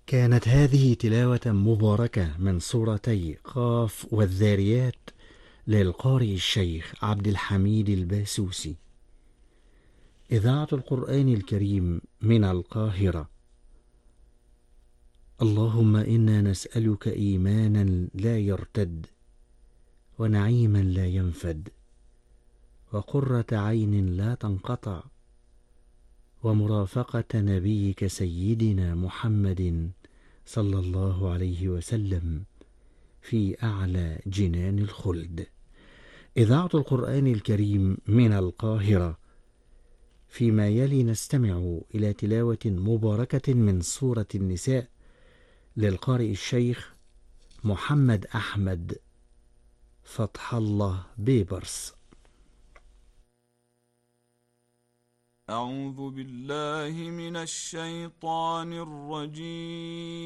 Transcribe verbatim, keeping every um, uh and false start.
كانت هذه تلاوة مباركة من سورتي قاف والذاريات للقارئ الشيخ عبد الحميد الباسوسي. إذاعة القرآن الكريم من القاهرة. اللهم إنا نسألك إيمانا لا يرتد، ونعيما لا ينفد، وقرة عين لا تنقطع، ومرافقة نبيك سيدنا محمد صلى الله عليه وسلم في أعلى جنان الخلد. إذاعة القرآن الكريم من القاهرة. فيما يلي نستمع إلى تلاوة مباركة من سورة النساء للقارئ الشيخ محمد أحمد فتح الله بيبرس. أعوذ بالله من الشيطان الرجيم.